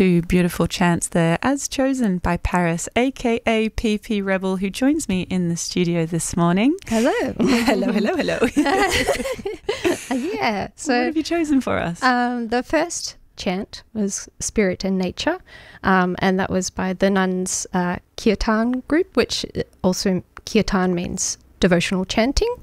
Two beautiful chants there, as chosen by Paris, aka PP Rebel, who joins me in the studio this morning. Hello. hello. Yeah. So what have you chosen for us? The first chant was Spirit and Nature, and that was by the nuns Kirtan group, which also Kirtan means devotional chanting.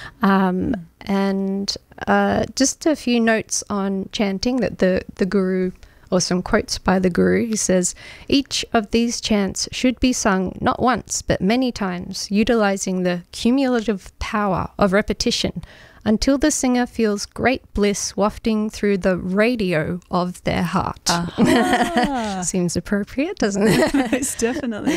And just a few notes on chanting that the guru, or some quotes by the guru, he says, each of these chants should be sung not once but many times, utilizing the cumulative power of repetition until the singer feels great bliss wafting through the radio of their heart. Seems appropriate, doesn't it? It's definitely.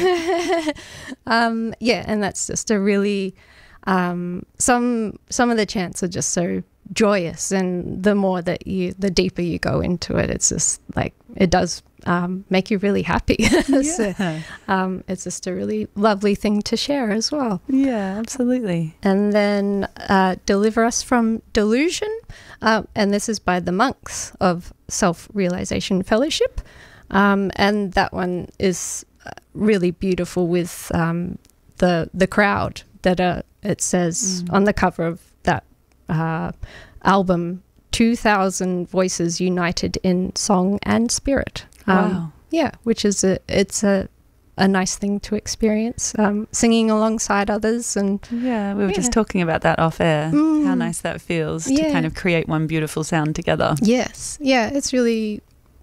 Yeah, and that's just a really some of the chants are just so joyous, and the deeper you go into it, it's just like it does make you really happy. Yeah. So, it's just a really lovely thing to share as well. Yeah, absolutely. And then Deliver Us from Delusion, and this is by the monks of Self-Realization Fellowship, and that one is really beautiful with the crowd that it says on the cover of that album, 2,000 voices united in song and spirit. Wow. Yeah, which is it's a nice thing to experience, singing alongside others. And yeah, we were just talking about that off air, how nice that feels to kind of create one beautiful sound together. Yes. Yeah, it's really,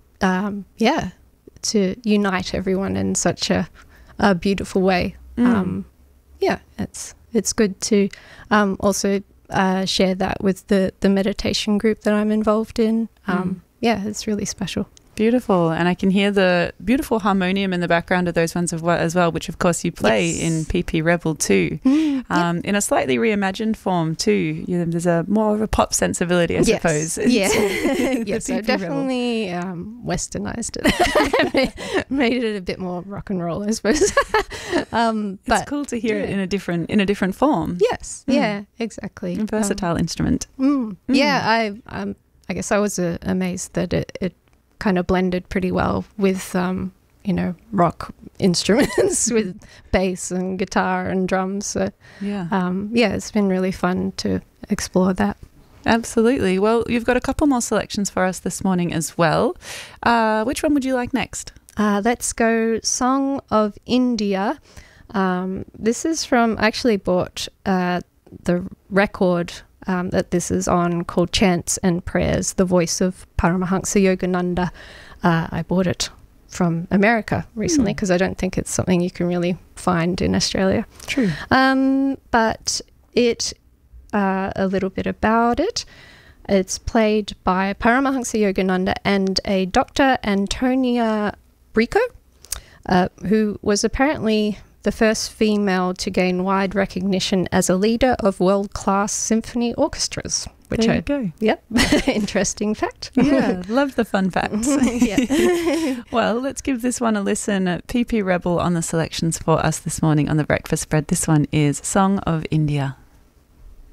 to unite everyone in such a beautiful way. Yeah, it's good to also share that with the meditation group that I'm involved in. Yeah, it's really special. Beautiful. And I can hear the beautiful harmonium in the background of those ones as well, which of course you play in PP Rebel too, in a slightly reimagined form too. There's a more of a pop sensibility, I suppose. Yeah. Yes, I definitely westernized it. Made it a bit more rock and roll, I suppose. But it's cool to hear it in a different form. Yes. Yeah, exactly. A versatile instrument. Yeah, I guess I was amazed that it kind of blended pretty well with rock instruments with bass and guitar and drums. So it's been really fun to explore that. Absolutely. Well, you've got a couple more selections for us this morning as well. Which one would you like next? Let's go Song of India. This is from, I actually bought the record that this is on, called Chants and Prayers, the voice of Paramahansa Yogananda. I bought it from America recently because I don't think it's something you can really find in Australia. True. But a little bit about it. It's played by Paramahansa Yogananda and a Dr. Antonia Rico, who was apparently the first female to gain wide recognition as a leader of world-class symphony orchestras. There you go. Yep. Interesting fact. Yeah, love the fun facts. Yeah. Well, let's give this one a listen. PP Rebel on the selections for us this morning on The Breakfast Spread. This one is Song of India.